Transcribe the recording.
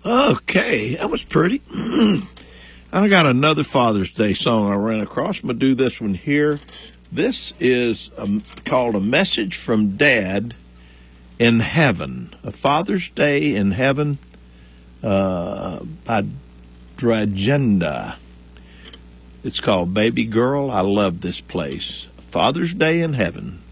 Okay, that was pretty. I got another Father's Day song I ran across. I'm going to do this one here. This is called A Message from Dad in Heaven. A Father's Day in Heaven by Dragenda. It's called Baby Girl, I Love This Place. Father's Day in Heaven.